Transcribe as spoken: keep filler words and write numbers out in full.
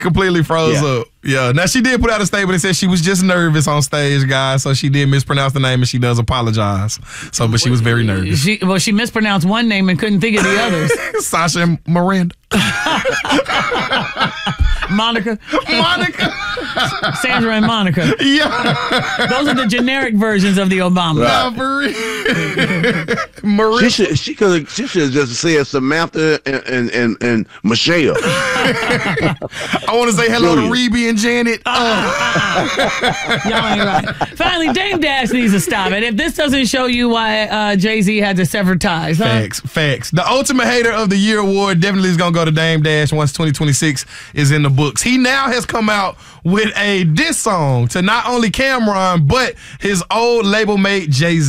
Completely froze Yeah. up. Yeah. Now, she did put out a statement that said she was just nervous on stage, guys, so she did mispronounce the name and she does apologize. So, but she was very nervous. She, well, she mispronounced one name and couldn't think of the others. Sasha and Miranda. Monica. Monica. Sandra and Monica. Yeah. Those are the generic versions of the Obama. Nah, for real. Maria. She should she could she should have just said Samantha and and, and, and Michelle. I want to say hello Julia. to Reby and Janet. Y'all ain't right. Finally, Dame Dash needs to stop it. If this doesn't show you why uh, Jay-Z had to sever ties, huh? Facts, facts. The Ultimate Hater of the Year award definitely is going to go to Dame Dash once twenty twenty-six is in the books. He now has come out with a diss song to not only Cameron, but his old label mate Jay-Z.